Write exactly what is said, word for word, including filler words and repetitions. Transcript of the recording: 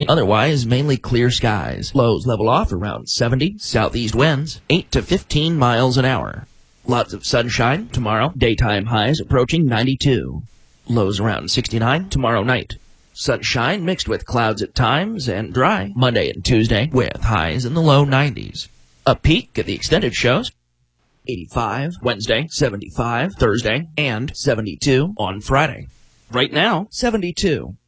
Otherwise, mainly clear skies. Lows level off around seventy. Southeast winds, eight to fifteen miles an hour. Lots of sunshine tomorrow. Daytime highs approaching ninety-two. Lows around sixty-nine tomorrow night. Sunshine mixed with clouds at times and dry Monday and Tuesday with highs in the low nineties. A peek at the extended shows. eighty-five Wednesday, seventy-five Thursday, and seventy-two on Friday. Right now, seventy-two.